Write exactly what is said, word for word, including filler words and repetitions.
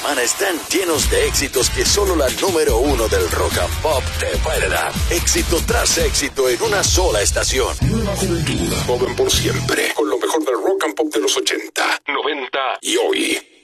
semana están llenos de éxitos que solo la número uno del rock and pop te puede dar. Éxito tras éxito en una sola estación. Nueva juventud, joven por siempre, con lo mejor del rock and pop de los ochenta, noventa y hoy.